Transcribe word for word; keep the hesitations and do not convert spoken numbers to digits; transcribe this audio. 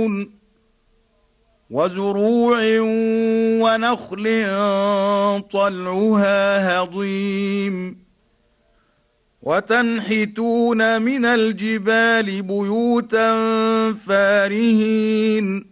تَعْلَمُونَ وَزُرُوعٍ وَنَخْلٍ طَلْعُهَا هَضِيمٌ وَتَنْحِتُونَ مِنَ الْجِبَالِ بُيُوتًا فَارِهِينَ